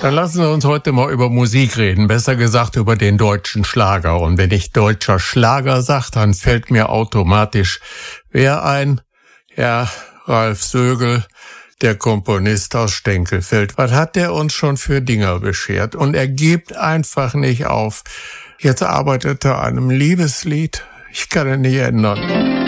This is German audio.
Dann lassen Sie uns heute mal über Musik reden, besser gesagt über den deutschen Schlager. Und wenn ich deutscher Schlager sage, dann fällt mir automatisch wer ein? Ja, Ralf Sögel, der Komponist aus Stenkelfeld. Was hat der uns schon für Dinger beschert? Und er gibt einfach nicht auf. Jetzt arbeitet er an einem Liebeslied. Ich kann es nicht ändern.